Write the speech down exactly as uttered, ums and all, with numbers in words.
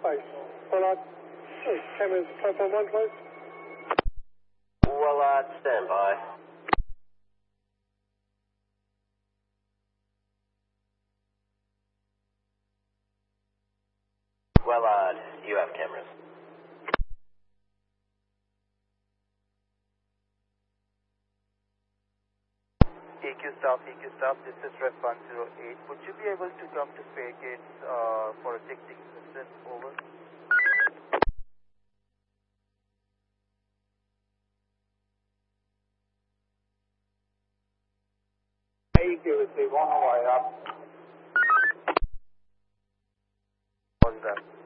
operational. Willard, cameras platform one, please. Willard, stand by. Willard, you have cameras. A Q staff, A Q staff, this is Ref one zero eight. Would you be able to come to Fairgates uh, for a ticketing incident? Over. A Q is the one way up. What is that?